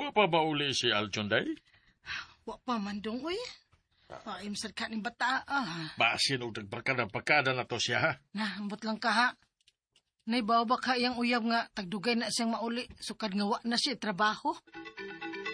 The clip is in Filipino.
Wa pa ba uli si Aljon day? Wa pa man dong, uy. Paim sad ka ning bata, Basin og tagbarkada na to siya ha. Ambot lang ka, ha. Naibaw ba ka iyang uyab nga tagdugay na siyang mauli, sukad nga wa na siya trabaho?